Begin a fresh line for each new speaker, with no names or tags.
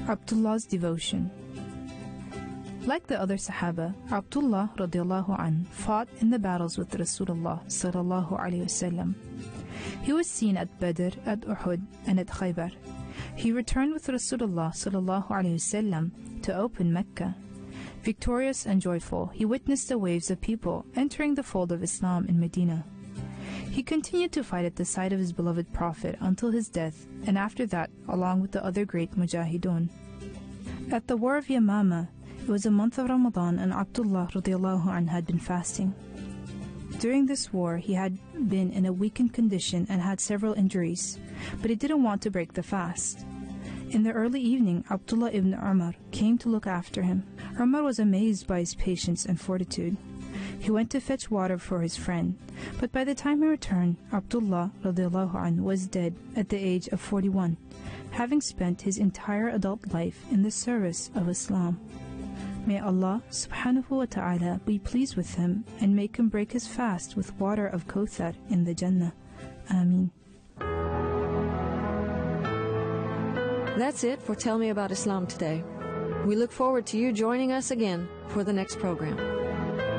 Abdullah's devotion. Like the other Sahaba, Abdullah radiallahu anh fought in the battles with Rasulullah sallallahu alayhi wasallam. He was seen at Badr, at Uhud, and at Khaybar. He returned with Rasulullah sallallahu alayhi wasallam to open Mecca. Victorious and joyful, he witnessed the waves of people entering the fold of Islam in Medina. He continued to fight at the side of his beloved Prophet until his death, and after that, along with the other great Mujahideen. At the War of Yamama, it was a month of Ramadan, and Abdullah radiallahu anh had been fasting. During this war, he had been in a weakened condition and had several injuries, but he didn't want to break the fast. In the early evening, Abdullah ibn Umar came to look after him. Umar was amazed by his patience and fortitude. He went to fetch water for his friend, but by the time he returned, Abdullah radiallahu anh was dead at the age of 41, having spent his entire adult life in the service of Islam. May Allah subhanahu wa ta'ala be pleased with him and make him break his fast with water of Kawthar in the Jannah. Ameen.
That's it for Tell Me About Islam today. We look forward to you joining us again for the next program.